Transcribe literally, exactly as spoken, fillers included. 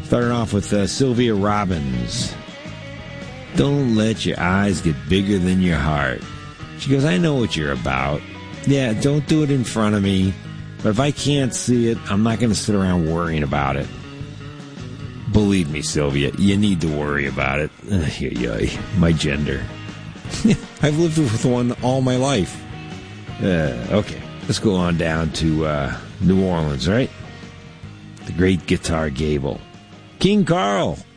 Starting off with uh, Sylvia Robbins. Don't let your eyes get bigger than your heart. She goes, I know what you're about. Yeah, don't do it in front of me. But if I can't see it, I'm not going to sit around worrying about it. Believe me, Sylvia, you need to worry about it. Ugh, my gender. I've lived with one all my life. Uh, okay, let's go on down to uh, New Orleans, right? The great Guitar Gable. King Carl.